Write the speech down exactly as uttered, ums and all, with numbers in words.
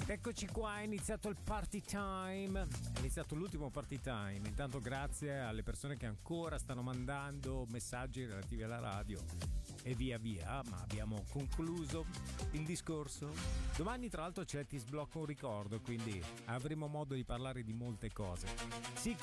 Eccoci qua, è iniziato il party time, è iniziato l'ultimo party time. Intanto grazie alle persone che ancora stanno mandando messaggi relativi alla radio e via via, ma abbiamo concluso il discorso. Domani tra l'altro c'è Ti sblocca un ricordo, quindi avremo modo di parlare di molte cose. Sì,